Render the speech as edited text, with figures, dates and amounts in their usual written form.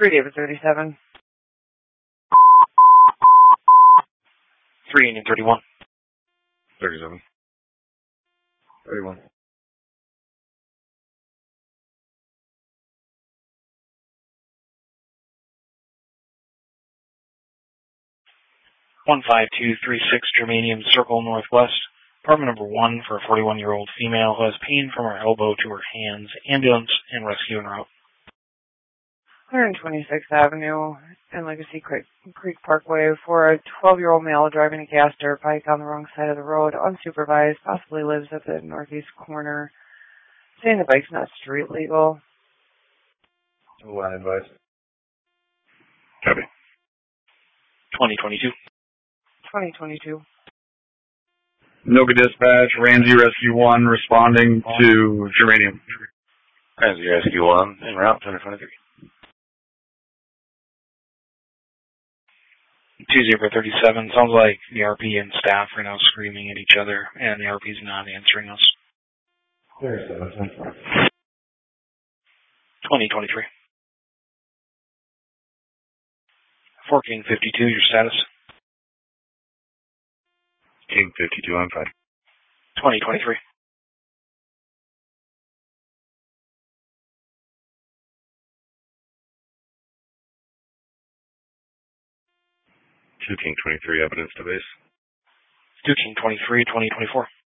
3 David 37. 3 Union 31. 37. 31. 15236 Germanium Circle Northwest. Apartment number 1 for a 41-year-old female who has pain from her elbow to her hands. Ambulance and rescue en route. 126th Avenue and Legacy Creek Parkway for a 12-year-old male driving a gas dirt bike on the wrong side of the road, unsupervised, possibly lives at the northeast corner, saying the bike's not street legal. Line advice. Copy. 2022. 2022. Noga Dispatch, Ramsey Rescue 1 responding to Germanium. Ramsey Rescue 1 en route 2023. 2037. Sounds like the RP and staff are now screaming at each other, and the RP's not answering us. 37. 2023. 4 King 52, your status? King 52, I'm fine. 2023. 2 King 23, evidence to base. 2 King 23, 2024.